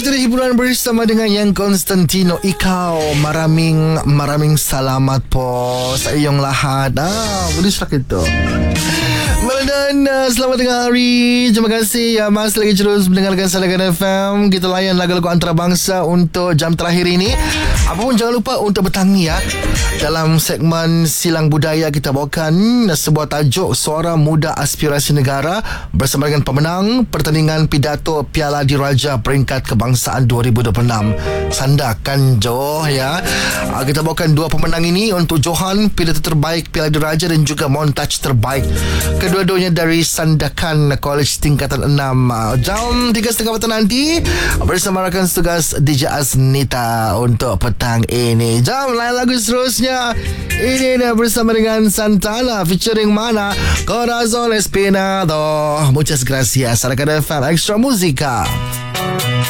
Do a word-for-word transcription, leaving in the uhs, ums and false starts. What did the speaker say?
itu dia hiburan bersama dengan yang Konstantino Ikau. Maraming maraming salamat po sa iyong lahat. Ah, boleh surat itu. Dan uh, selamat tengah hari. Terima kasih ya, Mas lagi terus mendengarkan Salakan F M. Kita layan lagu-lagu antarabangsa untuk jam terakhir ini. Apapun jangan lupa untuk bertanya ya. Dalam segmen Silang Budaya kita bawakan sebuah tajuk Suara Muda Aspirasi Negara bersama dengan pemenang pertandingan pidato Piala Diraja peringkat kebangsaan dua ribu dua puluh enam. Sandakan Joh ya. uh, Kita bawakan dua pemenang ini untuk Johan pidato terbaik Piala Diraja dan juga montaj terbaik. Kedua-duanya dari Sandakan College tingkatan enam. Jam tiga tiga puluh petang nanti bersama rakan tugas D J Aznita untuk petang ini. Jam lain lagu seterusnya. Ini dia bersama dengan Santana featuring mana Corazon Espinado. Muchas gracias. Salakan F M Extra Musika.